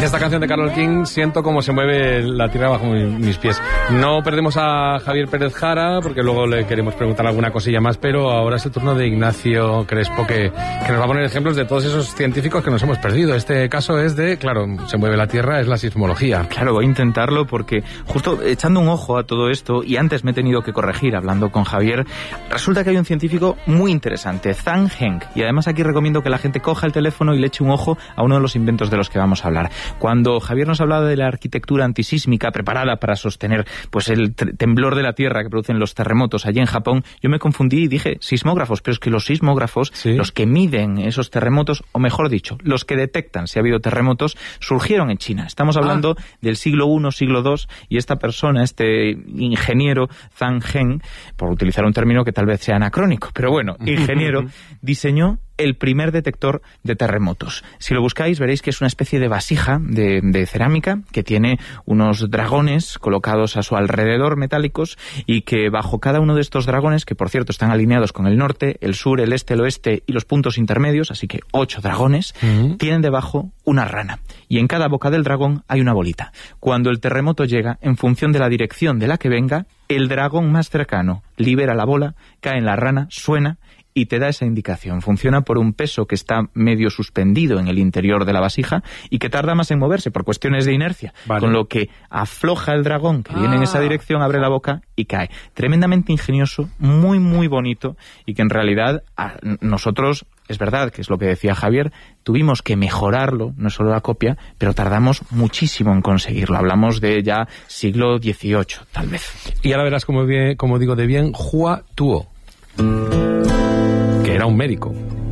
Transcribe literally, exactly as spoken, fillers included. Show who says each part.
Speaker 1: Dice esta canción de Carole King, siento cómo se mueve la tierra bajo mis pies. No perdemos a Javier Pérez Jara, porque luego le queremos preguntar alguna cosilla más, pero ahora es el turno de Ignacio Crespo, que, que nos va a poner ejemplos de todos esos científicos que nos hemos perdido. Este caso es de, claro, se mueve la tierra, es la sismología.
Speaker 2: Claro, voy a intentarlo porque justo echando un ojo a todo esto, y antes me he tenido que corregir hablando con Javier, resulta que hay un científico muy interesante, Zhang Heng, y además aquí recomiendo que la gente coja el teléfono y le eche un ojo a uno de los inventos de los que vamos a hablar. Cuando Javier nos hablaba de la arquitectura antisísmica preparada para sostener pues el temblor de la tierra que producen los terremotos allí en Japón, yo me confundí y dije sismógrafos, pero es que los sismógrafos, ¿sí?, los que miden esos terremotos, o mejor dicho, los que detectan si ha habido terremotos, surgieron en China. Estamos hablando ah. del siglo primero, siglo segundo, y esta persona, este ingeniero Zhang Heng, por utilizar un término que tal vez sea anacrónico, pero bueno, ingeniero, diseñó el primer detector de terremotos. Si lo buscáis veréis que es una especie de vasija de, de cerámica que tiene unos dragones colocados a su alrededor metálicos, y que bajo cada uno de estos dragones, que por cierto están alineados con el norte, el sur, el este, el oeste y los puntos intermedios, así que ocho dragones, uh-huh. tienen debajo una rana, y en cada boca del dragón hay una bolita. Cuando el terremoto llega, en función de la dirección de la que venga, el dragón más cercano libera la bola, cae en la rana, suena y te da esa indicación. Funciona por un peso que está medio suspendido en el interior de la vasija y que tarda más en moverse por cuestiones de inercia, vale. con lo que afloja el dragón que ah. viene en esa dirección, abre la boca y cae. Tremendamente ingenioso, muy muy bonito, y que en realidad a nosotros, es verdad que es lo que decía Javier, tuvimos que mejorarlo, no solo la copia, pero tardamos muchísimo en conseguirlo. Hablamos de ya siglo dieciocho, tal vez.
Speaker 1: Y ahora verás como, bien, como digo de bien Hua Tuo, que era un médico.